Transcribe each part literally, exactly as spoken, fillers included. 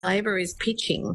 Labor is pitching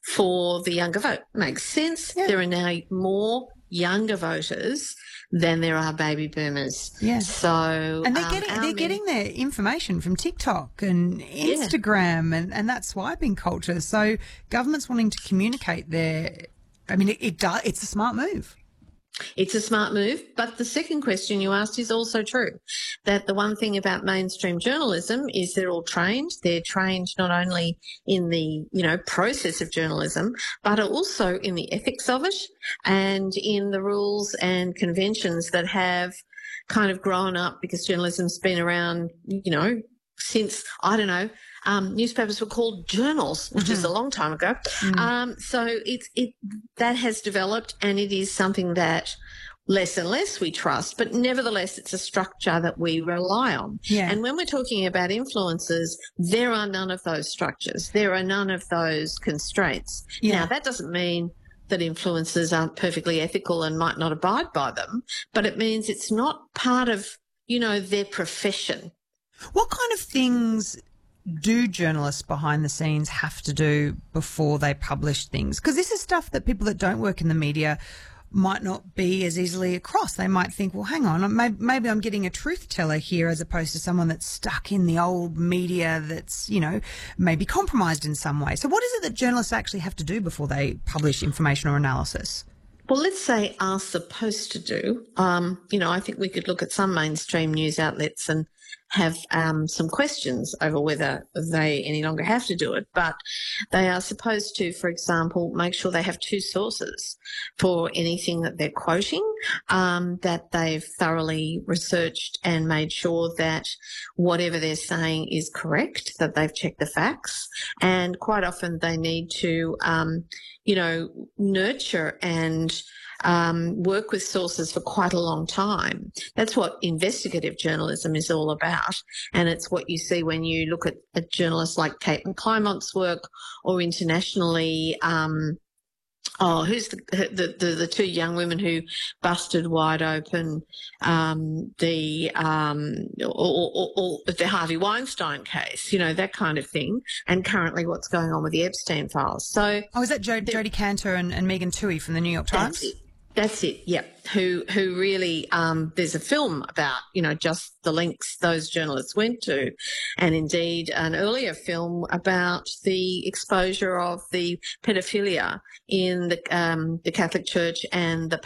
for the younger vote. Makes sense. Yeah. There are now more younger voters than there are baby boomers. Yeah. So And they're um, getting our they're men- getting their information from TikTok and Instagram and, and that swiping culture. So government's wanting to communicate their I mean it, it does it's a smart move. It's a smart move, but the second question you asked is also true, that the one thing about mainstream journalism is they're all trained. They're trained not only in the, you know, process of journalism, but also in the ethics of it and in the rules and conventions that have kind of grown up because journalism's been around, you know, since, I don't know, um, newspapers were called journals, which Mm-hmm. is a long time ago. Mm. Um, so it's it that has developed, and it is something that less and less we trust, but nevertheless it's a structure that we rely on. Yeah. And when we're talking about influencers, there are none of those structures. There are none of those constraints. Yeah. Now, that doesn't mean that influencers aren't perfectly ethical and might not abide by them, but it means it's not part of, you know, their profession. What kind of things do journalists behind the scenes have to do before they publish things? Because this is stuff that people that don't work in the media might not be as easily across. They might think, well, hang on, maybe, maybe I'm getting a truth teller here as opposed to someone that's stuck in the old media that's, you know, maybe compromised in some way. So what is it that journalists actually have to do before they publish information or analysis? Well, let's say are supposed to do. Um, you know, I think we could look at some mainstream news outlets and have um, some questions over whether they any longer have to do it. But they are supposed to, for example, make sure they have two sources for anything that they're quoting, um, that they've thoroughly researched and made sure that whatever they're saying is correct, that they've checked the facts. And quite often they need to, um, you know, nurture and Um, work with sources for quite a long time. That's what investigative journalism is all about. And it's what you see when you look at, at journalists like Caitlin Clymont's work, or internationally, um, oh, who's the, the, the, the two young women who busted wide open um, the, um, or, or, or the Harvey Weinstein case, you know, that kind of thing. And currently what's going on with the Epstein files. So, Oh, is that jo- Jodie Cantor and, and Megan Toohey from the New York Times? That's it. That's it, yeah. Who who really, um, there's a film about, you know, just the links those journalists went to, and indeed an earlier film about the exposure of the pedophilia in the um, the Catholic Church and the